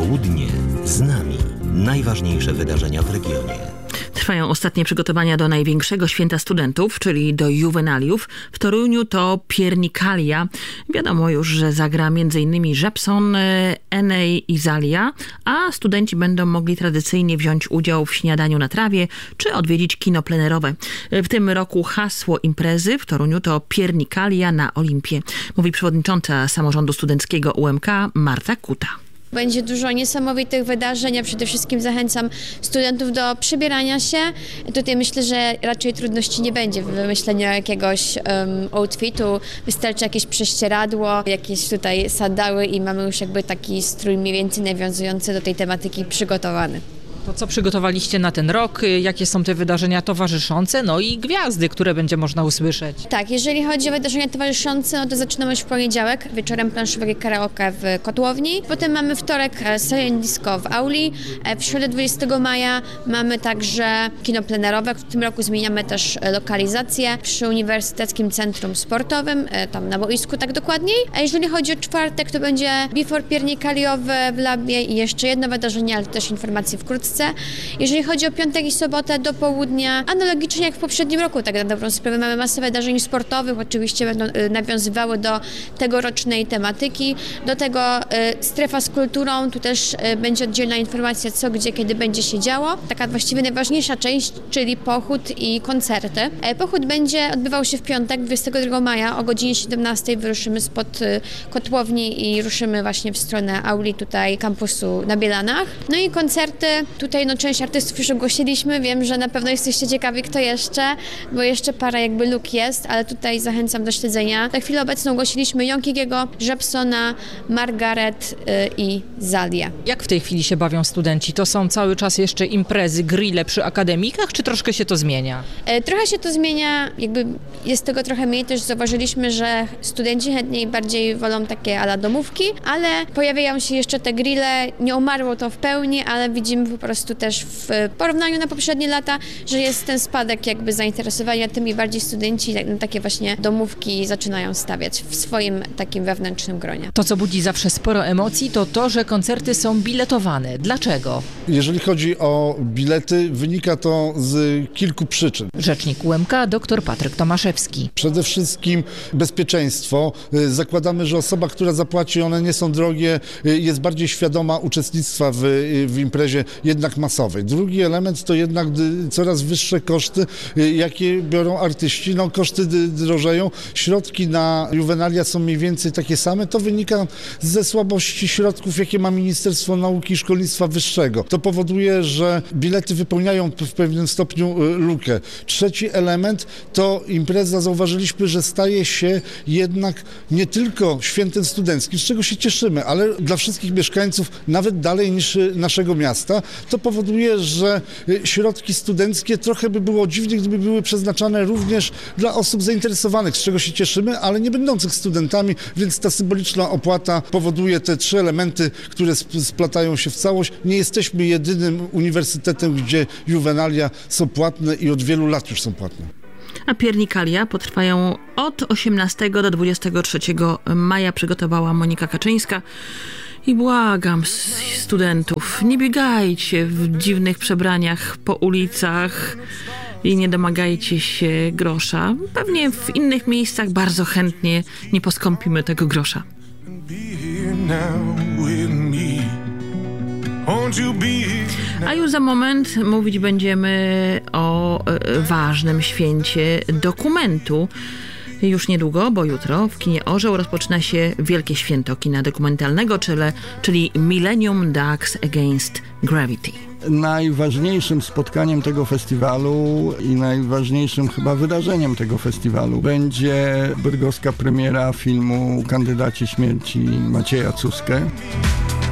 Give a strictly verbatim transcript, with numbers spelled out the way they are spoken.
Południe z nami. Najważniejsze wydarzenia w regionie. Trwają ostatnie przygotowania do największego święta studentów, czyli do juwenaliów. W Toruniu to Piernikalia. Wiadomo już, że zagra m.in. Żabson, Enej i Zalia, a studenci będą mogli tradycyjnie wziąć udział w śniadaniu na trawie, czy odwiedzić kino plenerowe. W tym roku hasło imprezy w Toruniu to Piernikalia na Olimpie, mówi przewodnicząca samorządu studenckiego U M K Marta Kuta. Będzie dużo niesamowitych wydarzeń, a przede wszystkim zachęcam studentów do przebierania się. Tutaj myślę, że raczej trudności nie będzie w wymyśleniu jakiegoś um, outfitu. Wystarczy jakieś prześcieradło, jakieś tutaj sandały i mamy już jakby taki strój mniej więcej nawiązujący do tej tematyki przygotowany. To co przygotowaliście na ten rok? Jakie są te wydarzenia towarzyszące? No i gwiazdy, które będzie można usłyszeć. Tak, jeżeli chodzi o wydarzenia towarzyszące, no to zaczynamy już w poniedziałek, wieczorem planszowego karaoke w Kotłowni. Potem mamy wtorek Silent Disco w Auli. W środę dwudziestego maja mamy także kino plenerowe. W tym roku zmieniamy też lokalizację przy Uniwersyteckim Centrum Sportowym, tam na boisku tak dokładniej. A jeżeli chodzi o czwartek, to będzie Before Piernikaliowy w Labie i jeszcze jedno wydarzenie, ale też informacje wkrótce. Jeżeli chodzi o piątek i sobotę do południa, analogicznie jak w poprzednim roku, tak na dobrą sprawę, mamy masę wydarzeń sportowych, oczywiście będą nawiązywały do tegorocznej tematyki. Do tego y, strefa z kulturą, tu też y, będzie oddzielna informacja, co, gdzie, kiedy będzie się działo. Taka właściwie najważniejsza część, czyli pochód i koncerty. E, pochód będzie odbywał się w piątek, dwudziestego drugiego maja o godzinie siedemnastej. Wyruszymy spod y, Kotłowni i ruszymy właśnie w stronę auli tutaj kampusu na Bielanach. No i koncerty. Tutaj no, część artystów już ogłosiliśmy, wiem, że na pewno jesteście ciekawi, kto jeszcze, bo jeszcze parę jakby luk jest, ale tutaj zachęcam do śledzenia. Na chwilę obecną ogłosiliśmy Jonkiego, Żabsona, Margaret yy, i Zalię. Jak w tej chwili się bawią studenci? To są cały czas jeszcze imprezy, grille przy akademikach, czy troszkę się to zmienia? Yy, trochę się to zmienia, jakby jest tego trochę mniej, też zauważyliśmy, że studenci chętniej bardziej wolą takie a la domówki, ale pojawiają się jeszcze te grille, nie umarło to w pełni, ale widzimy po prostu też w porównaniu na poprzednie lata, że jest ten spadek jakby zainteresowania tym i bardziej studenci takie właśnie domówki zaczynają stawiać w swoim takim wewnętrznym gronie. To, co budzi zawsze sporo emocji, to to, że koncerty są biletowane. Dlaczego? Jeżeli chodzi o bilety, wynika to z kilku przyczyn. Rzecznik U M K dr Patryk Tomaszewski. Przede wszystkim bezpieczeństwo. Zakładamy, że osoba, która zapłaci, one nie są drogie, jest bardziej świadoma uczestnictwa w, w imprezie jednak masowej. Drugi element to jednak coraz wyższe koszty, jakie biorą artyści. No, koszty drożeją, środki na juwenalia są mniej więcej takie same. To wynika ze słabości środków, jakie ma Ministerstwo Nauki i Szkolnictwa Wyższego. To powoduje, że bilety wypełniają w pewnym stopniu lukę. Trzeci element to impreza, zauważyliśmy, że staje się jednak nie tylko świętem studenckim, z czego się cieszymy, ale dla wszystkich mieszkańców nawet dalej niż naszego miasta. To powoduje, że środki studenckie trochę by było dziwnie, gdyby były przeznaczane również dla osób zainteresowanych, z czego się cieszymy, ale nie będących studentami, więc ta symboliczna opłata powoduje te trzy elementy, które splatają się w całość. Nie jesteśmy jedynym uniwersytetem, gdzie juwenalia są płatne i od wielu lat już są płatne. A Piernikalia potrwają od osiemnastego do dwudziestego trzeciego maja, przygotowała Monika Kaczyńska. I błagam studentów, nie biegajcie w dziwnych przebraniach po ulicach i nie domagajcie się grosza. Pewnie w innych miejscach bardzo chętnie nie poskąpimy tego grosza. A już za moment mówić będziemy o e, ważnym święcie dokumentu. Już niedługo, bo jutro w kinie Orzeł rozpoczyna się wielkie święto kina dokumentalnego, czyli, czyli Millennium Ducks Against Gravity. Najważniejszym spotkaniem tego festiwalu i najważniejszym chyba wydarzeniem tego festiwalu będzie bydgoska premiera filmu Kandydaci śmierci Macieja Cuskę.